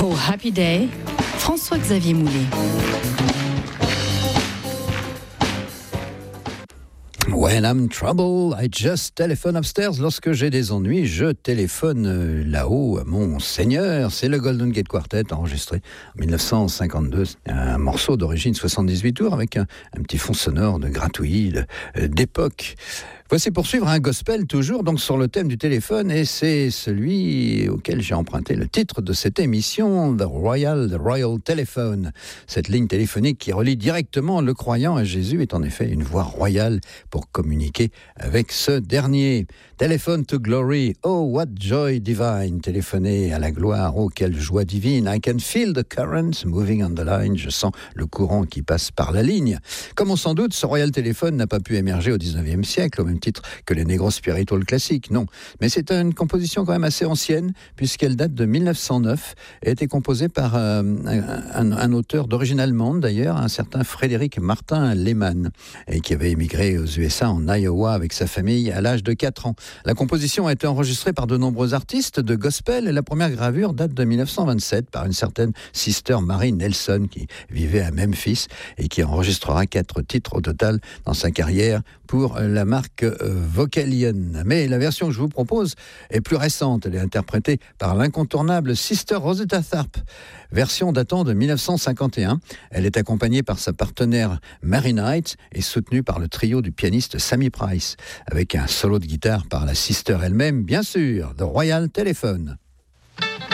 Oh Happy Day, François-Xavier Moulet. When I'm in trouble, I just telephone upstairs. Lorsque j'ai des ennuis, je téléphone là-haut à mon Seigneur. C'est le Golden Gate Quartet, enregistré en 1952. C'est un morceau d'origine 78 tours avec un petit fond sonore de gratouillis d'époque. Voici poursuivre un gospel toujours donc sur le thème du téléphone, et c'est celui auquel j'ai emprunté le titre de cette émission, The Royal Telephone. Cette ligne téléphonique qui relie directement le croyant à Jésus est en effet une voie royale pour communiquer avec ce dernier. Telephone to glory, oh what joy divine. Téléphoner à la gloire, oh quelle joie divine. I can feel the current moving on the line. Je sens le courant qui passe par la ligne. Comme on s'en doute, ce Royal Telephone n'a pas pu émerger au 19e siècle, au même titre que les Negro Spiritual classiques, non. Mais c'est une composition quand même assez ancienne, puisqu'elle date de 1909, et a été composée par un auteur d'origine allemande d'ailleurs, un certain Frédéric Martin Lehmann, et qui avait émigré aux USA en Iowa avec sa famille à l'âge de 4 ans. La composition a été enregistrée par de nombreux artistes de gospel, et la première gravure date de 1927 par une certaine Sister Mary Nelson qui vivait à Memphis et qui enregistrera 4 titres au total dans sa carrière pour la marque Vocalion. Mais la version que je vous propose est plus récente. Elle est interprétée par l'incontournable Sister Rosetta Tharpe, version datant de 1951. Elle est accompagnée par sa partenaire Mary Knight et soutenue par le trio du pianiste Sammy Price, avec un solo de guitare par la Sister elle-même, bien sûr, The Royal Telephone.